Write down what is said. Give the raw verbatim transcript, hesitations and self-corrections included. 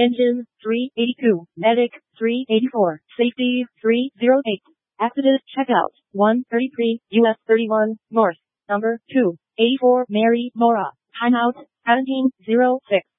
Engine, three eighty-two. Medic, three eighty-four. Safety, three oh eight. Accident checkout, one thirty-three, U S thirty-one, North. Number two eighty-four, Mary Mora. Timeout, seventeen oh six.